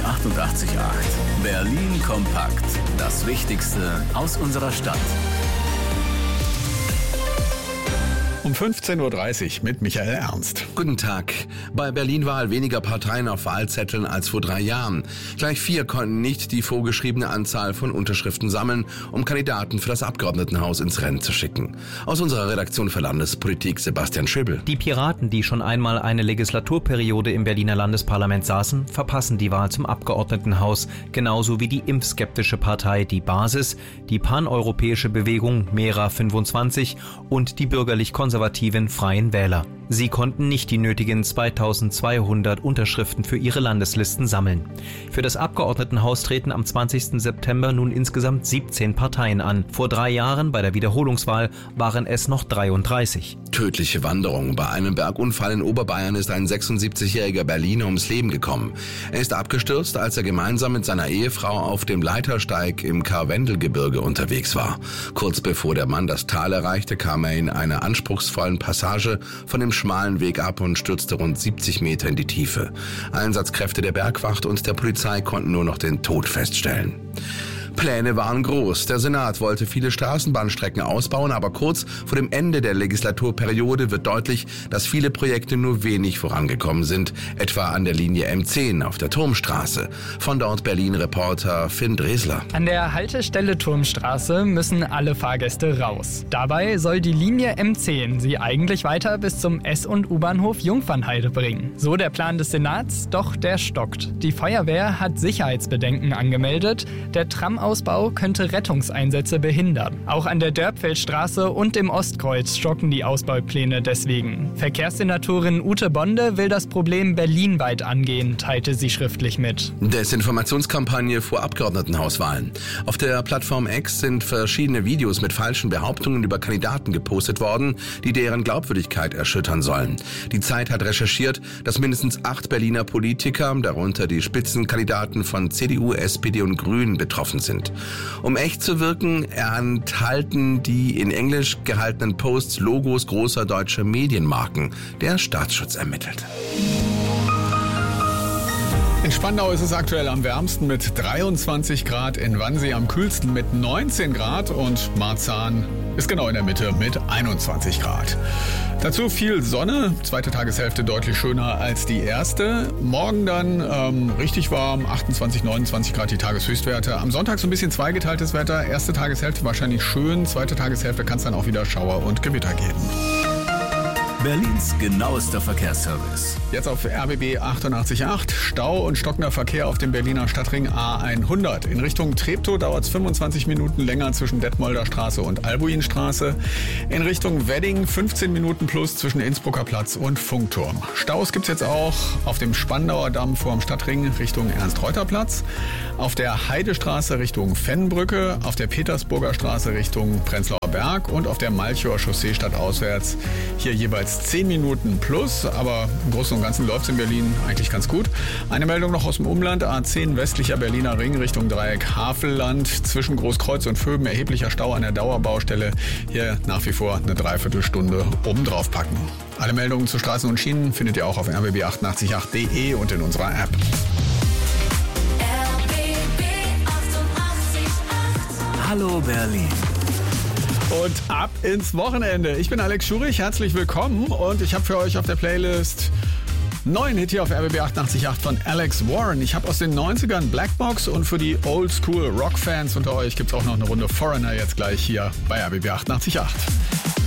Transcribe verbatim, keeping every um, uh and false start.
achtundachtzig Komma acht. Berlin kompakt. Das Wichtigste aus unserer Stadt. Um fünfzehn Uhr dreißig mit Michael Ernst. Guten Tag. Bei Berlin-Wahl weniger Parteien auf Wahlzetteln als vor drei Jahren. Gleich vier konnten nicht die vorgeschriebene Anzahl von Unterschriften sammeln, um Kandidaten für das Abgeordnetenhaus ins Rennen zu schicken. Aus unserer Redaktion für Landespolitik Sebastian Schöbel. Die Piraten, die schon einmal eine Legislaturperiode im Berliner Landesparlament saßen, verpassen die Wahl zum Abgeordnetenhaus, genauso wie die impfskeptische Partei Die Basis, die paneuropäische Bewegung Mera fünfundzwanzig und die bürgerlich-konservativen Freien Wähler. Sie konnten nicht die nötigen zweitausendzweihundert Unterschriften für ihre Landeslisten sammeln. Für das Abgeordnetenhaus treten am zwanzigsten September nun insgesamt siebzehn Parteien an. Vor drei Jahren bei der Wiederholungswahl waren es noch dreiunddreißig. Tödliche Wanderung. Bei einem Bergunfall in Oberbayern ist ein sechsundsiebzigjähriger Berliner ums Leben gekommen. Er ist abgestürzt, als er gemeinsam mit seiner Ehefrau auf dem Leitersteig im Karwendelgebirge unterwegs war. Kurz bevor der Mann das Tal erreichte, kam er in einer anspruchsvollen Passage von dem schmalen Weg ab und stürzte rund siebzig Meter in die Tiefe. Einsatzkräfte der Bergwacht und der Polizei konnten nur noch den Tod feststellen. Pläne waren groß. Der Senat wollte viele Straßenbahnstrecken ausbauen, aber kurz vor dem Ende der Legislaturperiode wird deutlich, dass viele Projekte nur wenig vorangekommen sind, etwa an der Linie M zehn auf der Turmstraße. Von dort Berlin-Reporter Finn Dresler. An der Haltestelle Turmstraße müssen alle Fahrgäste raus. Dabei soll die Linie M zehn sie eigentlich weiter bis zum S- und U-Bahnhof Jungfernheide bringen. So der Plan des Senats, doch der stockt. Die Feuerwehr hat Sicherheitsbedenken angemeldet. Der Tram Ausbau könnte Rettungseinsätze behindern. Auch an der Dörpfeldstraße und im Ostkreuz stocken die Ausbaupläne deswegen. Verkehrssenatorin Ute Bonde will das Problem berlinweit angehen, teilte sie schriftlich mit. Desinformationskampagne vor Abgeordnetenhauswahlen. Auf der Plattform X sind verschiedene Videos mit falschen Behauptungen über Kandidaten gepostet worden, die deren Glaubwürdigkeit erschüttern sollen. Die Zeit hat recherchiert, dass mindestens acht Berliner Politiker, darunter die Spitzenkandidaten von C D U, S P D und Grünen, betroffen sind. Um echt zu wirken, enthalten die in Englisch gehaltenen Posts Logos großer deutscher Medienmarken. Der Staatsschutz ermittelt. In Spandau ist es aktuell am wärmsten mit dreiundzwanzig Grad, in Wannsee am kühlsten mit neunzehn Grad und Marzahn ist genau in der Mitte mit einundzwanzig Grad. Dazu viel Sonne, zweite Tageshälfte deutlich schöner als die erste. Morgen dann ähm, richtig warm, achtundzwanzig, neunundzwanzig Grad die Tageshöchstwerte. Am Sonntag so ein bisschen zweigeteiltes Wetter. Erste Tageshälfte wahrscheinlich schön, zweite Tageshälfte kann es dann auch wieder Schauer und Gewitter geben. Berlins genauester Verkehrsservice. Jetzt auf R B B achtundachtzig Komma acht. Stau und stockender Verkehr auf dem Berliner Stadtring A hundert. In Richtung Treptow dauert es fünfundzwanzig Minuten länger zwischen Detmolder Straße und Albuinstraße. In Richtung Wedding fünfzehn Minuten plus zwischen Innsbrucker Platz und Funkturm. Staus gibt es jetzt auch auf dem Spandauer Damm vor dem Stadtring Richtung Ernst-Reuter-Platz. Auf der Heidestraße Richtung Fennbrücke. Auf der Petersburger Straße Richtung Prenzlauer Berg. Und auf der Malchower Chaussee stadtauswärts hier jeweils zehn Minuten plus, aber im Großen und Ganzen läuft es in Berlin eigentlich ganz gut. Eine Meldung noch aus dem Umland, A zehn westlicher Berliner Ring Richtung Dreieck Havelland, zwischen Großkreuz und Vöben erheblicher Stau an der Dauerbaustelle. Hier nach wie vor eine Dreiviertelstunde obendrauf packen. Alle Meldungen zu Straßen und Schienen findet ihr auch auf r b b achtundachtzig Komma acht punkt de und in unserer App. R B B achtundachtzig Komma acht. Hallo Berlin. Und ab ins Wochenende. Ich bin Alex Schurich, herzlich willkommen und ich habe für euch auf der Playlist neuen Hit hier auf R B B achtundachtzig Komma acht von Alex Warren. Ich habe aus den neunzigern Blackbox und für die Oldschool Rock-Fans unter euch gibt es auch noch eine Runde Foreigner jetzt gleich hier bei R B B achtundachtzig Komma acht.